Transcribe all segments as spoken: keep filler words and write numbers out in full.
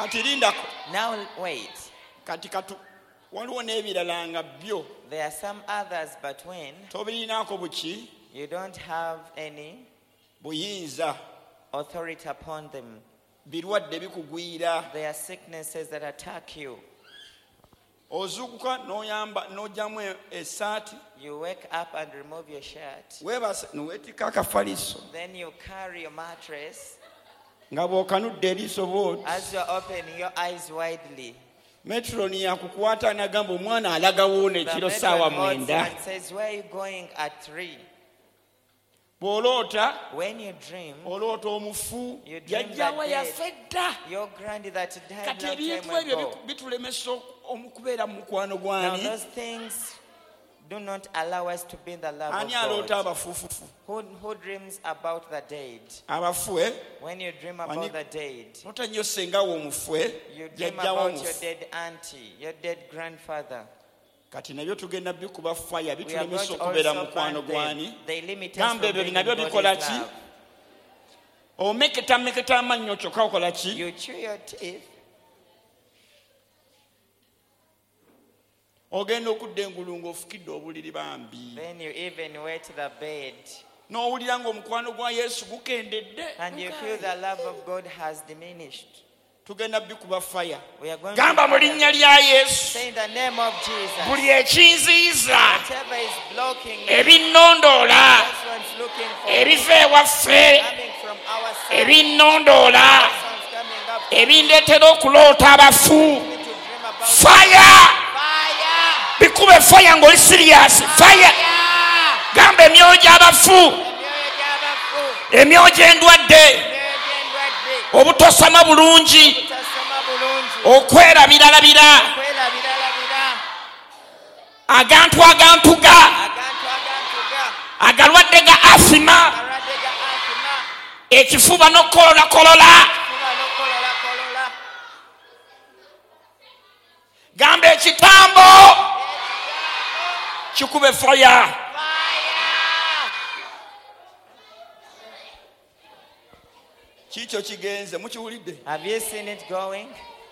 kati lindako. Now wait. Kati katu waliwo n'ebirala nga byo. There are some others, but when tobirinaako buki you don't have any buyinza, authority upon them, birwadde bikugwira, there are sicknesses that attack you. Ozuukuka n'oyamba n'ojjamu essaati. You wake up and remove your shirt. Weebase n'oweetikka akafaliso. Then you carry your mattress. Nga bw'okanudde eriiso bw'oti. As you are opening your eyes widely. Metroni yakukwata n'agamba omwana alagawo n'ekiro ssaawa mwenda. And says, where are you going at three? Bw'oloota, when you dream, oloota omufu, you dream yajjawa that yafa edda. Your granny that died Kati long ebintu time ebyo ago. bitulemesa okubeera mu mukwano Now gwani. those things do not allow us to be in the love Ani of aloota God. abafuufufu? Who, who dreams about the dead? Abafu, eh? When you dream about the dead, Nota nnyo senga wo omufu, eh? you dream Yajjawo about your omufu. dead auntie, your dead grandfather. Kati nabyo tugenda bikuba fire We are bitulemesa going to okubeera also mu mukwano burn them. gwani. They limit us Gamba from ebyo being in nabyo God's bikola ki? love. Omeketa meketa amannyo kyokka okola ki? You chew your teeth. Ogenda okudda engulu ng'ofukidde obuliri bambi. Then you even wet the bed. N'owulira ng'omukwano gwa Yesu gukendedde. And you feel the love of God has diminished. Tugenda bikuba fire. We are going Gamba mu to linnya lya Yesu. say in the name of Jesus. Buli ekinziiza, Whatever is blocking you, ebinnondoola, this one's looking for ebiva ewaffe, coming from our side. ebinnondoola, This one's coming up to ebindeetera okuloota abafu. dream about Fire! fire. Bikube fire ng'oli serious. Fire! Gamba emyoyo gy'abafu, emyoyo gy'endwadde, obutosama bulungi, okwerabiralabira, agantu agantuga, agalwadde ga asima, ekifuba n'okukololakolola. Gamba ekitambo kikube fire. Kikyo kigenze mukiwulidde? Have you seen it going?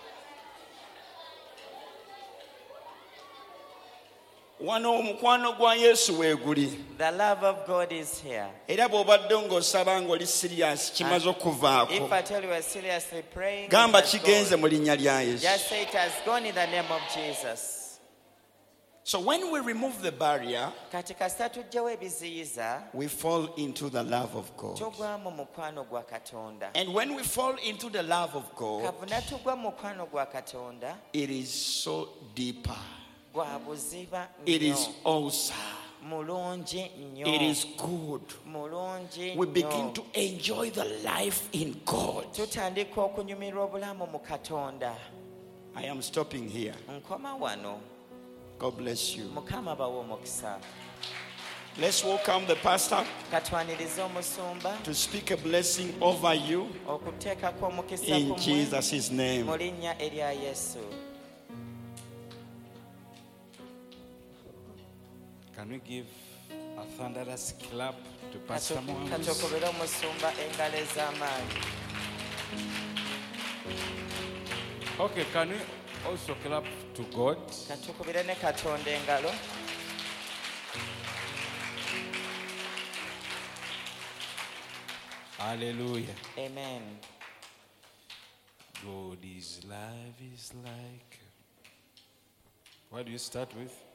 Wano omukwano gwa Yesu weeguli. The love of God is here. Era bw'obadde ng'osaba ng'oli serious kimaze If okuvaako. I tell you we're seriously praying, Gamba it has kigenze gone. mu linnya lya Yesu. Just say it has gone in the name of Jesus. So when we remove the barrier, Katika satujjawo ebiziyiza, we fall into the love of God. tugwa mu mukwano gwa Katonda. And when we fall into the love of God, Kavuna tugwa mu mukwano gwa Katonda, it is so deeper. gwa buziba It is nnyo, awesome. mulungi nnyo, It is good. mulungi We begin nnyo. to enjoy the life in God. Tutandika okunyumirwa obulamu mu Katonda. I am stopping here. Nkoma wano. God bless you. Mukama bawe omukisa. Let's welcome the pastor Katwanirize omusumba to speak a blessing over you okuteekako omukisa in ku mmwe Jesus' name. mu linnya erya Yesu. Can we give a thunderous clap to Pastor Mohammed? Katokobere omusumba engalo ez'amaanyi. Okay, can we also clap to God? Katukubire ne Katonda engalo. Hallelujah. Amen. God is love is like. What do you start with?